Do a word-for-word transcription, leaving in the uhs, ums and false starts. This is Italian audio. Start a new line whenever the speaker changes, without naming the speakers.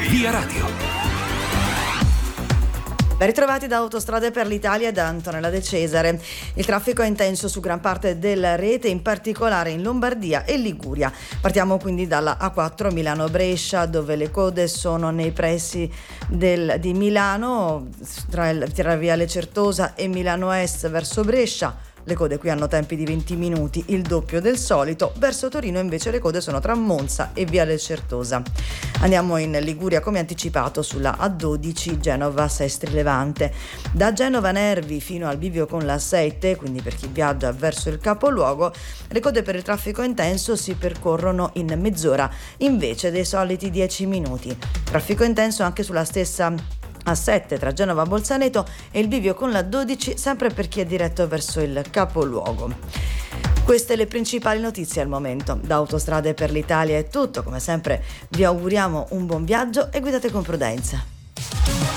Via Radio.
Ben ritrovati da Autostrade per l'Italia e da Antonella De Cesare. Il traffico è intenso su gran parte della rete, in particolare in Lombardia e Liguria. Partiamo quindi dalla A quattro Milano-Brescia, dove le code sono nei pressi del, di Milano, tra, il, tra Viale Certosa e Milano Est verso Brescia. Le code qui hanno tempi di venti minuti, il doppio del solito. Verso Torino invece le code sono tra Monza e Viale Certosa. Andiamo in Liguria come anticipato sulla A dodici Genova-Sestri Levante. Da Genova Nervi fino al bivio con la sette, quindi per chi viaggia verso il capoluogo, le code per il traffico intenso si percorrono in mezz'ora invece dei soliti dieci minuti. Traffico intenso anche sulla stessa A sette tra Genova Bolzaneto e il bivio con la dodici, sempre per chi è diretto verso il capoluogo. Queste le principali notizie al momento. Da Autostrade per l'Italia è tutto, come sempre vi auguriamo un buon viaggio e guidate con prudenza.